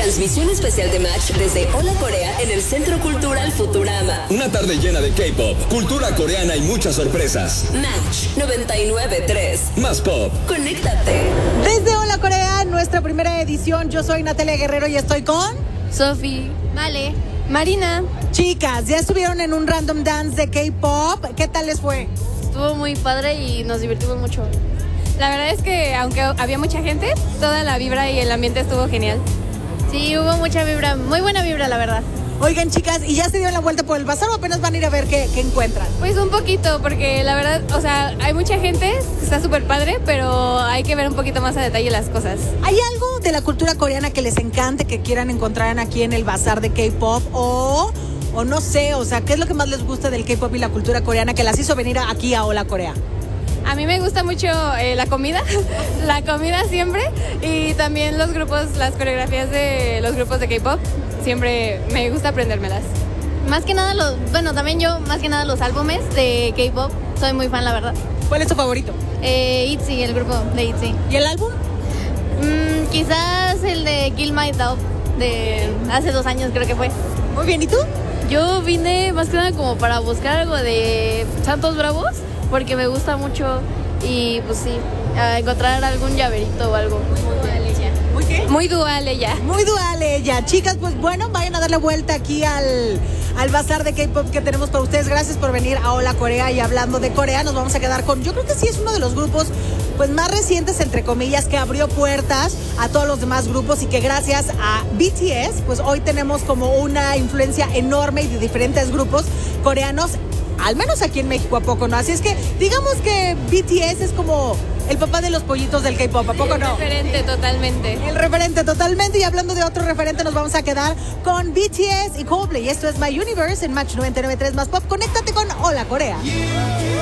Transmisión especial de Match desde Hola Corea en el Centro Cultural Futurama. Una tarde llena de K-pop, cultura coreana y muchas sorpresas. Match 99.3. Más pop. Conéctate. Desde Hola Corea, nuestra primera edición. Yo soy Natalia Guerrero y estoy con Sofi, Vale, Marina. Chicas, ya estuvieron en un random dance de K-pop. ¿Qué tal les fue? Estuvo muy padre y nos divertimos mucho. La verdad es que aunque había mucha gente, toda la vibra y el ambiente estuvo genial. Sí, hubo mucha vibra, muy buena vibra, la verdad. Oigan, chicas, ¿y ya se dieron la vuelta por el bazar o apenas van a ir a ver qué encuentran? Pues un poquito, porque la verdad, o sea, hay mucha gente, está súper padre, pero hay que ver un poquito más a detalle las cosas. ¿Hay algo de la cultura coreana que les encante, que quieran encontrar aquí en el bazar de K-pop? O no sé, o sea, ¿qué es lo que más les gusta del K-pop y la cultura coreana que las hizo venir aquí a Hola Corea? A mí me gusta mucho la comida siempre, y también los grupos, las coreografías de los grupos de K-pop, siempre me gusta aprendérmelas. Más que nada también yo, más que nada los álbumes de K-pop, soy muy fan, la verdad. ¿Cuál es tu favorito? ITZY, el grupo de ITZY. ¿Y el álbum? Quizás el de Kill My Dog, de hace 2 años creo que fue. Muy bien, ¿y tú? Yo vine más que nada como para buscar algo de Santos Bravos, porque me gusta mucho, y pues sí, a encontrar algún llaverito o algo. ¿Muy qué? Muy dual ella. Muy dual ella. Chicas, pues bueno, vayan a darle vuelta aquí al bazar de K-pop que tenemos para ustedes. Gracias por venir a Hola Corea. Y hablando de Corea, nos vamos a quedar con, yo creo que sí es uno de los grupos pues más recientes, entre comillas, que abrió puertas a todos los demás grupos, y que gracias a BTS, pues hoy tenemos como una influencia enorme de diferentes grupos coreanos, al menos aquí en México, ¿a poco no? Así es que digamos que BTS es como el papá de los pollitos del K-pop, ¿a poco no? El referente totalmente. El referente totalmente. Y hablando de otro referente, nos vamos a quedar con BTS y Coldplay. Esto es My Universe en Match 99.3 Más Pop. Conéctate con Hola Corea.